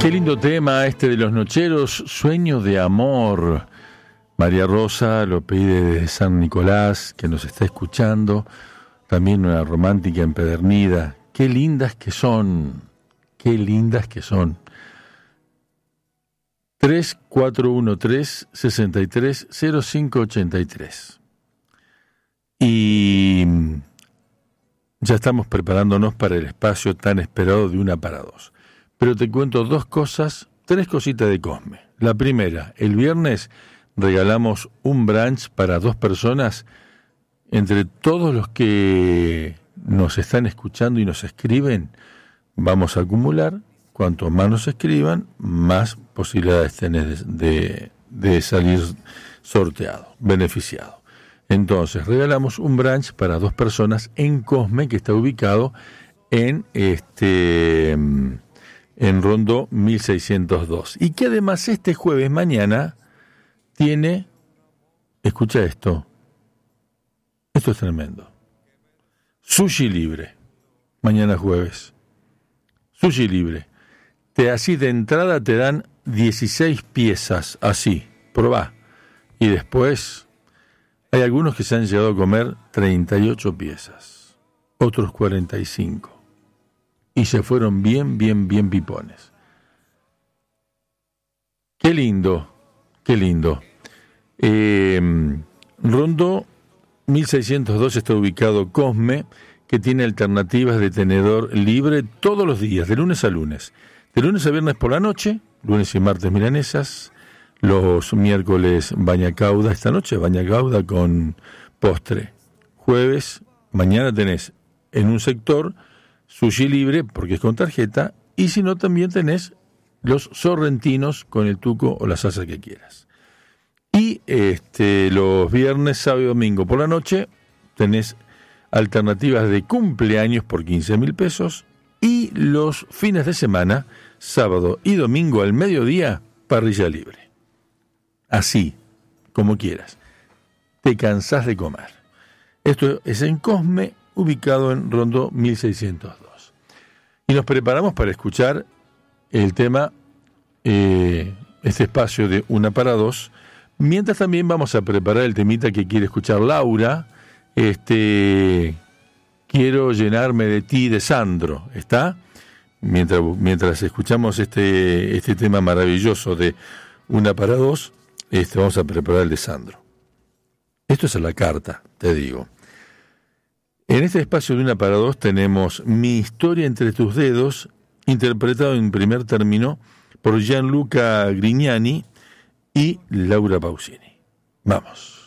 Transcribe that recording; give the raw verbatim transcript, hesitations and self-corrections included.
Qué lindo tema este de los Nocheros, Sueño de Amor. María Rosa lo pide desde San Nicolás, que nos está escuchando. También una romántica empedernida. Qué lindas que son, qué lindas que son. tres cuatro uno tres, seis tres cero cinco ocho tres. Y ya estamos preparándonos para el espacio tan esperado de Una para Dos. Pero te cuento dos cosas, tres cositas de Cosme. La primera, el viernes regalamos un brunch para dos personas. Entre todos los que nos están escuchando y nos escriben, vamos a acumular. Cuanto más nos escriban, más posibilidades tenés de, de salir sorteado, beneficiado. Entonces, regalamos un brunch para dos personas en Cosme, que está ubicado en este... en Rondó mil seiscientos dos. Y que además este jueves, mañana, tiene, escucha esto, esto es tremendo, sushi libre, mañana jueves, sushi libre. Te, así de entrada te dan dieciséis piezas, así, probá. Y después hay algunos que se han llegado a comer treinta y ocho piezas, otros cuarenta y cinco. Y se fueron bien, bien, bien pipones. Qué lindo, qué lindo. Eh, Rondó mil seiscientos dos está ubicado Cosme, que tiene alternativas de tenedor libre todos los días, de lunes a lunes. De lunes a viernes por la noche, lunes y martes milanesas, los miércoles bañacauda, esta noche bañacauda con postre. Jueves, mañana tenés en un sector sushi libre, porque es con tarjeta, y si no también tenés los sorrentinos con el tuco o la salsa que quieras. Y este los viernes, sábado y domingo por la noche tenés alternativas de cumpleaños por quince mil pesos, y los fines de semana, sábado y domingo al mediodía, parrilla libre. Así, como quieras. Te cansás de comer. Esto es en Cosme, ubicado en Rondó mil seiscientos dos. Y nos preparamos para escuchar el tema, eh, este espacio de Una para Dos, mientras también vamos a preparar el temita que quiere escuchar Laura, este, Quiero llenarme de ti, de Sandro, ¿está? Mientras, mientras escuchamos este, este tema maravilloso de Una para Dos, este, vamos a preparar el de Sandro. Esto es a la carta, te digo. En este espacio de Una para Dos tenemos Mi historia entre tus dedos, interpretado en primer término por Gianluca Grignani y Laura Pausini. Vamos.